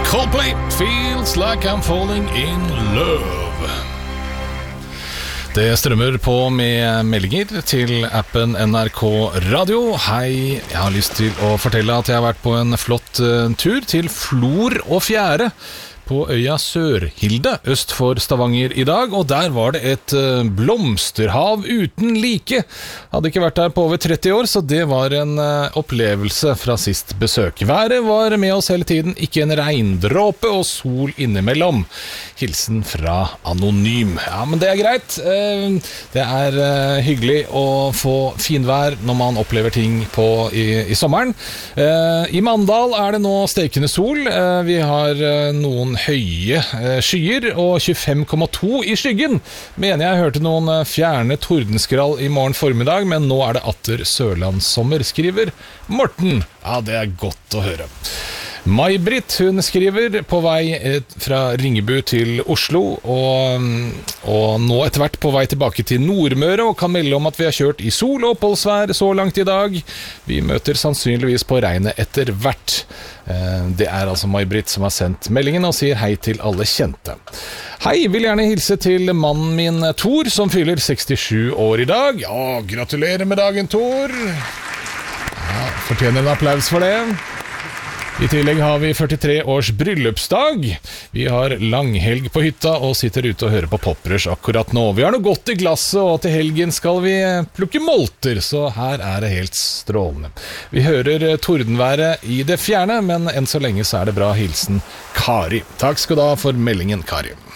Coldplay, Feels Like I'm Falling in Love. Det strømmer på med meldinger til appen NRK Radio. Hei, jeg har lyst til å fortelle at jeg har vært på en flott tur til Flor og Fjære på øya Sørhilde, øst for Stavanger i dag, og der var det et blomsterhav uten like. Hadde ikke vært der på over 30 år, så det var en opplevelse fra sist besøk. Været var med oss hele tiden, ikke en regndråpe og sol innimellom. Hilsen fra Anonym. Ja, men det er greit. Det er hyggelig å få finvær når man opplever ting i sommeren. I Mandal er det nå stekende sol. Vi har noen høye skyer og 25,2 i skyggen. Mener jeg hørte noen fjerne tordenskrall i morgen formiddag, men nå er det atter Sørlandssommer, skriver Morten. Ja, det er godt å høre. May-Britt, hun skriver på vei fra Ringebu til Oslo og nå etter hvert på vei tilbake til Nordmøre og kan melde om at vi har kjørt i sol og oppholdsvær så langt i dag. Vi møter sannsynligvis på regnet etter hvert. Det er altså May-Britt som har sendt meldingen og sier hei til alle kjente. Hei, vil gjerne hilse til mannen min Tor som fyller 67 år i dag. Ja, gratulerer med dagen, Tor. Ja, fortjener en applaus for det. I tillegg har vi 43 års bryllupsdag. Vi har langhelg på hytta og sitter ute og hører på Poprush akkurat nå. Vi har noe godt i glasset, og til helgen skal vi plukke molter, så her er det helt strålende. Vi hører tordenværet i det fjerne, men enn så lenge så er det bra. Hilsen Kari. Takk skal du ha for meldingen, Kari.